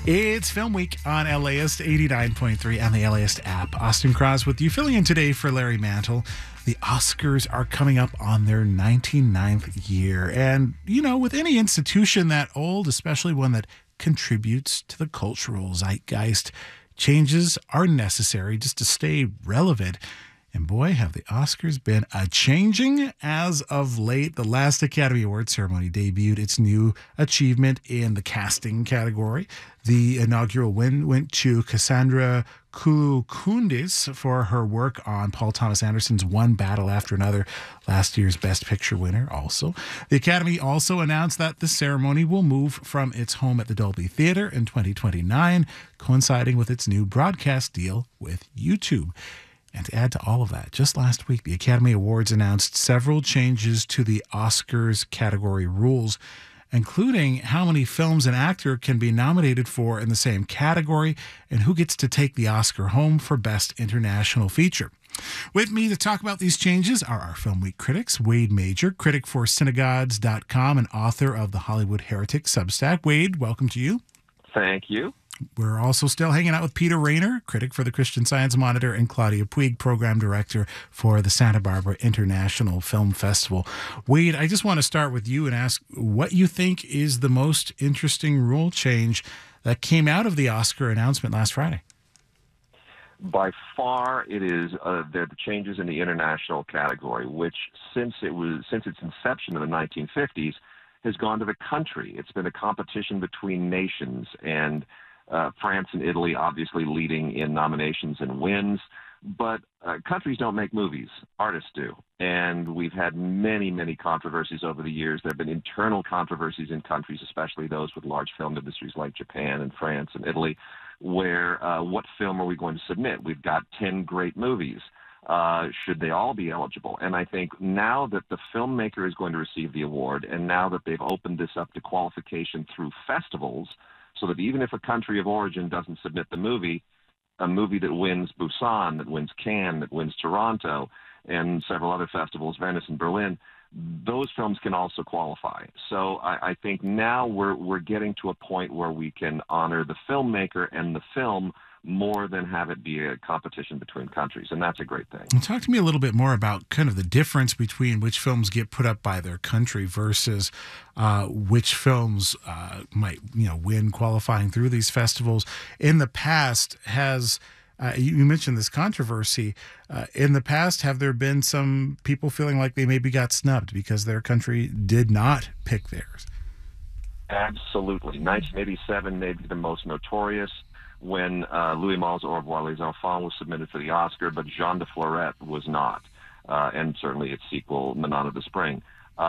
It's Film Week on LAist 89.3 and the LAist app. Austin Cross with you, filling in today for Larry Mantle. The Oscars are coming up on their 99th year. And, you know, with any institution that old, especially one that contributes to the cultural zeitgeist, changes are necessary just to stay relevant. And boy, have the Oscars been a-changing as of late. The last Academy Awards ceremony debuted its new achievement in the casting category. The inaugural win went to Cassandra Koulikoudis for her work on Paul Thomas Anderson's One Battle After Another, last year's Best Picture winner also. The Academy also announced that the ceremony will move from its home at the Dolby Theatre in 2029, coinciding with its new broadcast deal with YouTube. And to add to all of that, just last week, the Academy Awards announced several changes to the Oscars category rules, including how many films an actor can be nominated for in the same category and who gets to take the Oscar home for Best International Feature. With me to talk about these changes are our Film Week critics, Wade Major, critic for Synagogues.com and author of the Hollywood Heretic Substack. Wade, welcome to you. Thank you. We're also still hanging out with Peter Rayner, critic for the Christian Science Monitor, and Claudia Puig, program director for the Santa Barbara International Film Festival. Wade, I just want to start with you and ask what you think is the most interesting rule change that came out of the Oscar announcement last Friday. By far, it is the changes in the international category, which since its inception in the 1950s has gone to the country. It's been a competition between nations, and France and Italy obviously leading in nominations and wins. But countries don't make movies, artists do. And we've had many, many controversies over the years. There have been internal controversies in countries, especially those with large film industries like Japan and France and Italy, where what film are we going to submit? We've got 10 great movies. Should they all be eligible? And I think now that the filmmaker is going to receive the award, and now that they've opened this up to qualification through festivals, so that even if a country of origin doesn't submit the movie, a movie that wins Busan, that wins Cannes, that wins Toronto, and several other festivals, Venice and Berlin, those films can also qualify. So I think now we're getting to a point where we can honor the filmmaker and the film more than have it be a competition between countries, and that's a great thing. And talk to me a little bit more about kind of the difference between which films get put up by their country versus which films might win qualifying through these festivals. In the past, you mentioned this controversy. In the past, have there been some people feeling like they maybe got snubbed because their country did not pick theirs? Absolutely. 1987 may be the most notorious, when Louis Malle's Au revoir les enfants was submitted for the Oscar, but Jean de Florette was not, and certainly its sequel, Manon of the Spring.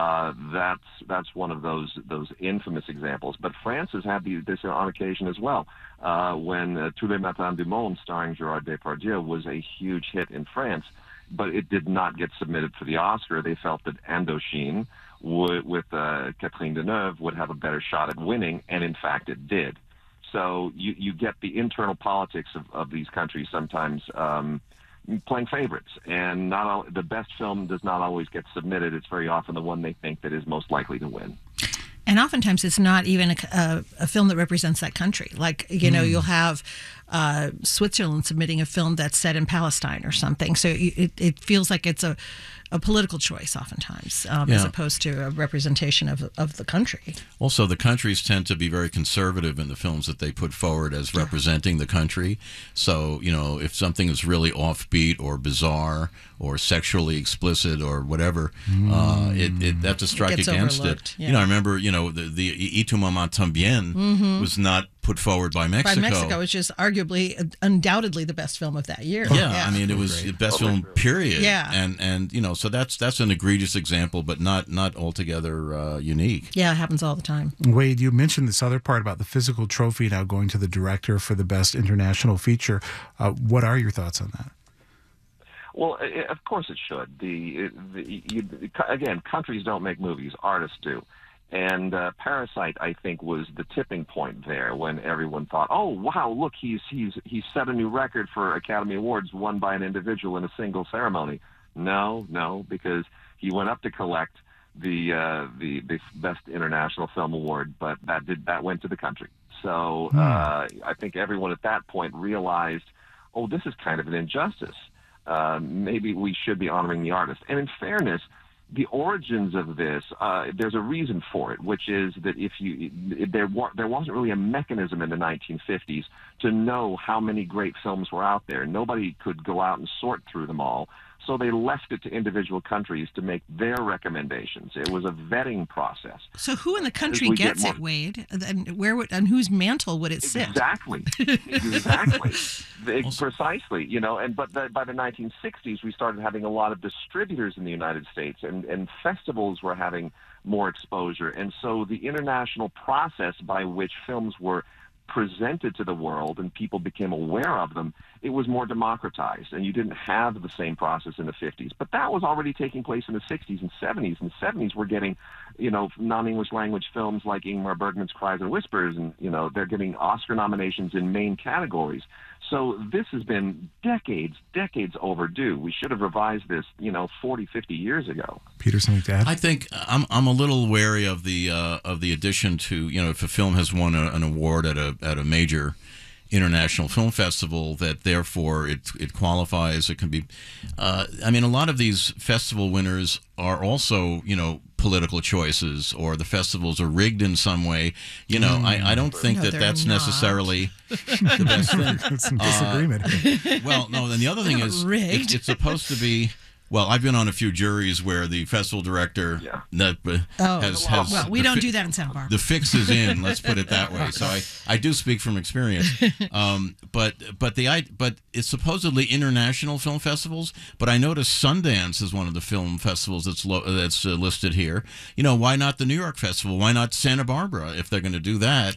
That's one of those infamous examples. But France has had this on occasion as well, when Tous les matins du monde, starring Gerard Depardieu, was a huge hit in France, but it did not get submitted for the Oscar. They felt that Indochine, with Catherine Deneuve, would have a better shot at winning, and in fact it did. So you get the internal politics of these countries sometimes playing favorites, and the best film does not always get submitted. It's very often the one they think that is most likely to win. And oftentimes it's not even a film that represents that country. Like, you'll have Switzerland submitting a film that's set in Palestine or something. So it feels like it's a political choice oftentimes, as opposed to a representation of the country. Also, the countries tend to be very conservative in the films that they put forward as representing the country. So, if something is really offbeat or bizarre or sexually explicit or whatever, that's a strike against it. Yeah. I remember, the Y tu mamá también was not put forward by Mexico. By Mexico, which is arguably, undoubtedly the best film of that year. Yeah. I mean, it was the best film, period. Yeah. And so that's an egregious example, but not altogether unique. Yeah, it happens all the time. Wade, you mentioned this other part about the physical trophy now going to the director for the Best International Feature. What are your thoughts on that? Well, of course it should. Again, countries don't make movies, artists do. And Parasite, I think, was the tipping point there when everyone thought, oh, wow, look, he's set a new record for Academy Awards won by an individual in a single ceremony. No, because he went up to collect the Best International Film Award, but that went to the country. So I think everyone at that point realized, oh, this is kind of an injustice. Maybe we should be honoring the artist. And in fairness, the origins of this, there's a reason for it, which is that there wasn't really a mechanism in the 1950s to know how many great films were out there. Nobody could go out and sort through them all. So they left it to individual countries to make their recommendations. It was a vetting process. So who in the country gets it, Wade? And on whose mantle would it sit? Exactly. Precisely. But by the 1960s, we started having a lot of distributors in the United States, and festivals were having more exposure. And so the international process by which films were presented to the world and people became aware of them, it was more democratized, and you didn't have the same process in the 50s. But that was already taking place in the 60s and 70s. In the 70s, we're getting, non-English language films like Ingmar Bergman's Cries and Whispers, and, they're getting Oscar nominations in main categories. So this has been decades overdue. We should have revised this, 40, 50 years ago. Peter, something to add? I think I'm a little wary of the addition to, if a film has won an award at a major international film festival, that therefore it qualifies. It can be, a lot of these festival winners are also, political choices, or the festivals are rigged in some way. I don't think that's not necessarily the best thing. Some disagreement. Well, no, then the other thing is it's supposed to be. Well, I've been on a few juries where the festival director has well, we don't do that in Santa Barbara. The fix is in. Let's put it that way. So I do speak from experience. But it's supposedly international film festivals. But I noticed Sundance is one of the film festivals that's listed here. Why not the New York Festival? Why not Santa Barbara if they're going to do that?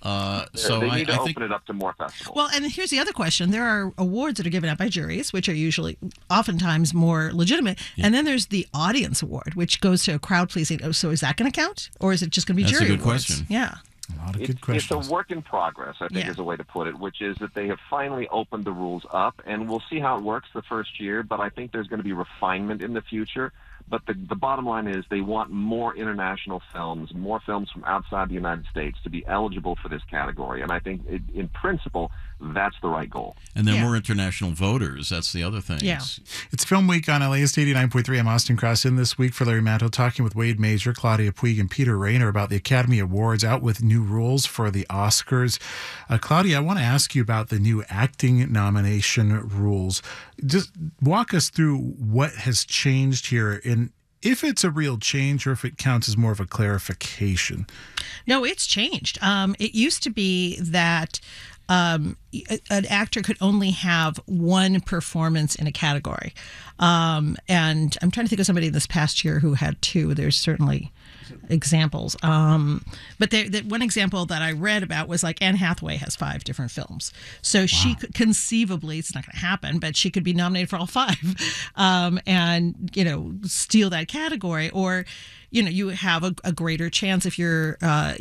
So they need to open it up to more festivals. Well, and here's the other question. There are awards that are given out by juries, which are usually oftentimes more legitimate. Yeah. And then there's the audience award, which goes to a crowd pleasing. So is that going to count? Or is it just going to be jury awards? That's a good question. Yeah. A lot of good questions. It's a work in progress, I think is a way to put it, which is that they have finally opened the rules up, and we'll see how it works the first year, but I think there's going to be refinement in the future. But the bottom line is they want more international films, more films from outside the United States to be eligible for this category. And I think, in principle, that's the right goal. And they're more international voters. That's the other thing. Yeah. It's Film Week on LAist 89.3. I'm Austin Cross, in this week for Larry Mantle, talking with Wade Major, Claudia Puig, and Peter Rayner about the Academy Awards out with new rules for the Oscars. Claudia, I want to ask you about the new acting nomination rules. Just walk us through what has changed here, and if it's a real change or if it counts as more of a clarification. No, it's changed. It used to be that an actor could only have one performance in a category. And I'm trying to think of somebody this past year who had two. There's certainly examples. But the one example that I read about was like Anne Hathaway has 5 different films. So she could conceivably, it's not going to happen, but she could be nominated for all 5 and, steal that category. Or, you have a greater chance if you're,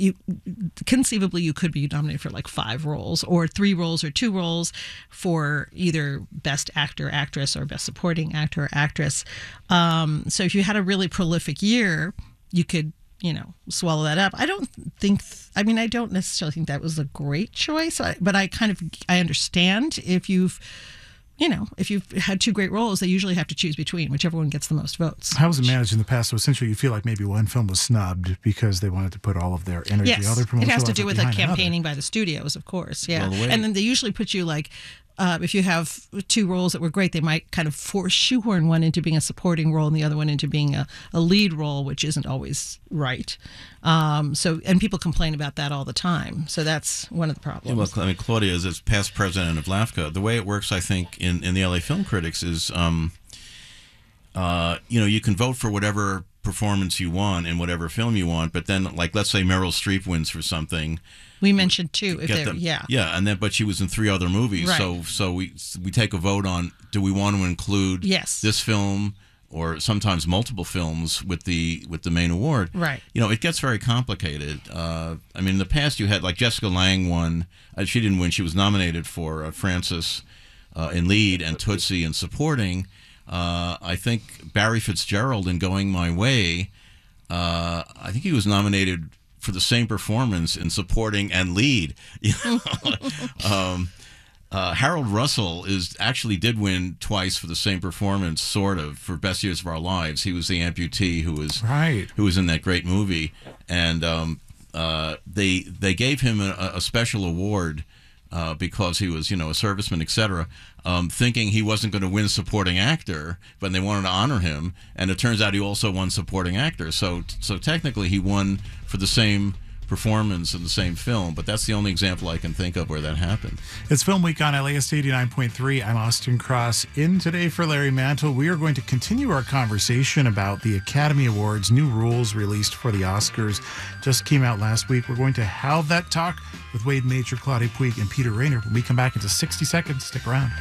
conceivably you could be nominated for like 5 roles or 3 roles or 2 roles for either Best Actor, Actress, or Best Supporting Actor or Actress. So if you had a really prolific year, you could, swallow that up. I don't necessarily think that was a great choice, but I understand if you've had 2 great roles, they usually have to choose between whichever one gets the most votes. How was it managed in the past? So essentially you feel like maybe one film was snubbed because they wanted to put all of their energy, other promotional it has to do with campaigning by the studios, of course. Yeah. Well, and then they usually put you like, if you have 2 roles that were great, they might kind of shoehorn one into being a supporting role and the other one into being a lead role, which isn't always right. And people complain about that all the time. So that's one of the problems. Yeah, well, Claudia is as past president of LAFCA. The way it works, I think, in the LA Film Critics is, you can vote for whatever performance you want in whatever film you want, but then, like, let's say Meryl Streep wins for something. We mentioned 2. But she was in 3 other movies. Right. So we take a vote on, do we want to include this film or sometimes multiple films with the main award? Right. It gets very complicated. In the past you had, like, Jessica Lange won. She didn't win. She was nominated for Frances in lead and Tootsie in supporting. I think Barry Fitzgerald in Going My Way I think he was nominated for the same performance in supporting and lead. You know? Harold Russell did win twice for the same performance, sort of, for Best Years of Our Lives. He was the amputee who was in that great movie, and they gave him a special award because he was, a serviceman, etc. Thinking he wasn't going to win supporting actor, but they wanted to honor him, and it turns out he also won supporting actor. So technically, he won for the same performance in the same film, but that's the only example I can think of where that happened. It's Film Week on LAist 89.3. I'm Austin Cross. In today for Larry Mantle, we are going to continue our conversation about the Academy Awards. New rules released for the Oscars just came out last week. We're going to have that talk with Wade Major, Claudia Puig, and Peter Rayner when we come back into 60 seconds. Stick around.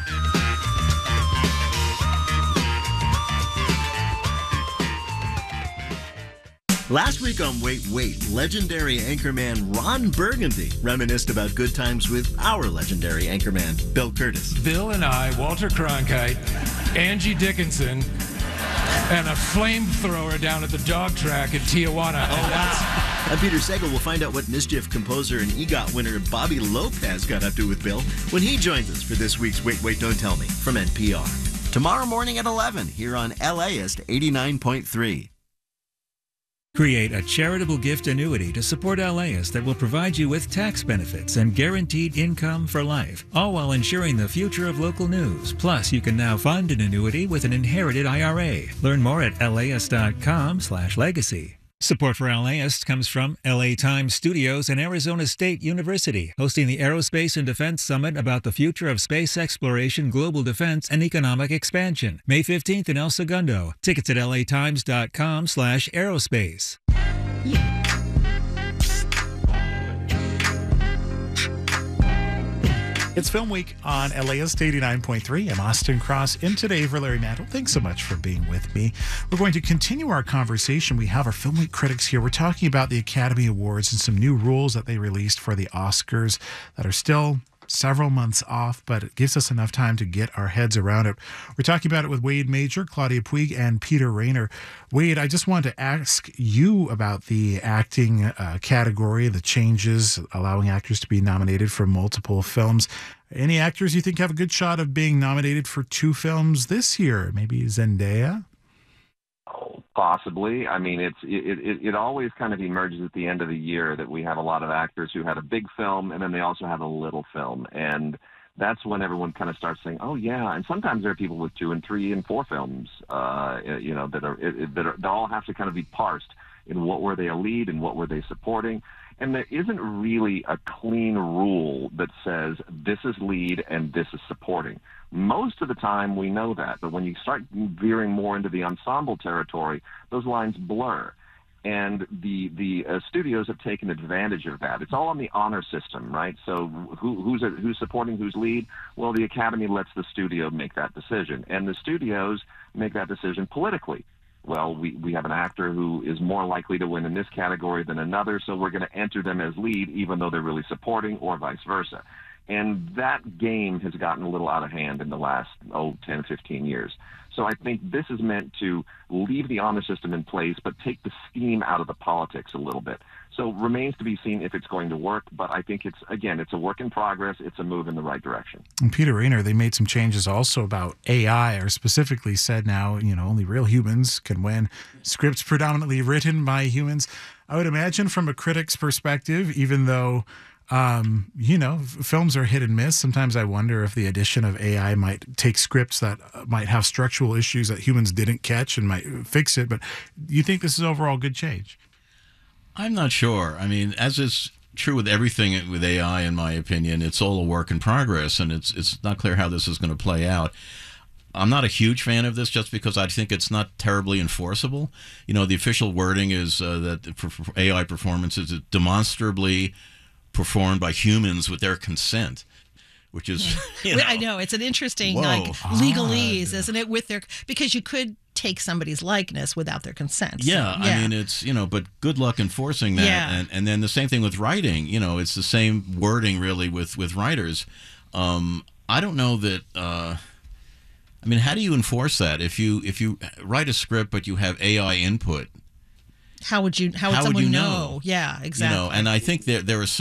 Last week on Wait, legendary anchorman Ron Burgundy reminisced about good times with our legendary anchorman, Bill Curtis. Bill and I, Walter Cronkite, Angie Dickinson, and a flamethrower down at the dog track at Tijuana. Oh, wow. And Peter Sagal will find out what Mischief composer and EGOT winner Bobby Lopez got up to with Bill when he joins us for this week's Wait, Don't Tell Me from NPR. Tomorrow morning at 11 here on LAist 89.3. Create a charitable gift annuity to support LAist that will provide you with tax benefits and guaranteed income for life, all while ensuring the future of local news. Plus, you can now fund an annuity with an inherited IRA. Learn more at laist.com/legacy. Support for LAist comes from LA Times Studios and Arizona State University, hosting the Aerospace and Defense Summit about the future of space exploration, global defense, and economic expansion. May 15th in El Segundo. Tickets at latimes.com/aerospace. It's Film Week on LAist 89.3. I'm Austin Cross, in today for Larry Mantle. Thanks so much for being with me. We're going to continue our conversation. We have our Film Week critics here. We're talking about the Academy Awards and some new rules that they released for the Oscars that are still several months off, but it gives us enough time to get our heads around it. We're talking about it with Wade Major, Claudia Puig, and Peter Rayner. Wade, I just wanted to ask you about the acting category, the changes allowing actors to be nominated for multiple films. Any actors you think have a good shot of being nominated for 2 films this year? Maybe Zendaya? Possibly. I mean, it always kind of emerges at the end of the year that we have a lot of actors who had a big film and then they also have a little film, and that's when everyone kind of starts saying, "Oh yeah." And sometimes there are people with 2 and 3 and 4 films, that all have to kind of be parsed in what were they a lead and what were they supporting. And there isn't really a clean rule that says this is lead and this is supporting. Most of the time we know that, but when you start veering more into the ensemble territory, those lines blur. And the studios have taken advantage of that. It's all on the honor system, right? So who's supporting, who's lead? Well, the Academy lets the studio make that decision, and the studios make that decision politically. Well, we have an actor who is more likely to win in this category than another, so we're going to enter them as lead even though they're really supporting, or vice versa. And that game has gotten a little out of hand in the last, 10, 15 years. So I think this is meant to leave the honor system in place, but take the steam out of the politics a little bit. So remains to be seen if it's going to work, but I think it's a work in progress. It's a move in the right direction. And Peter Rayner, they made some changes also about AI, or specifically said now, only real humans can win. Scripts predominantly written by humans. I would imagine from a critic's perspective, even though films are hit and miss. Sometimes I wonder if the addition of AI might take scripts that might have structural issues that humans didn't catch and might fix it. But do you think this is overall good change? I'm not sure. I mean, as is true with everything with AI, in my opinion, it's all a work in progress, and it's not clear how this is going to play out. I'm not a huge fan of this just because I think it's not terribly enforceable. The official wording is that for AI performances, it's demonstrably performed by humans with their consent, which is, I know, it's an interesting legalese, isn't it? Because you could take somebody's likeness without their consent. Yeah, so, I mean, it's, but good luck enforcing that. Yeah. And then the same thing with writing, it's the same wording really with writers. I don't know that, how do you enforce that? If you write a script but you have AI input, How would How would someone you know? know? Yeah, exactly. And I think there is